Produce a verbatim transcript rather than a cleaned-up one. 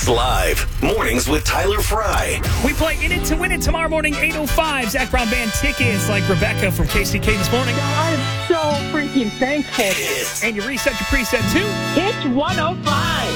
It's live. Mornings with Tyler Fry. We play In It to Win It tomorrow morning, eight oh five. Zach Brown Band tickets like Rebecca from K C K this morning. I'm so freaking thankful. It's And you reset your preset too. It's one oh five.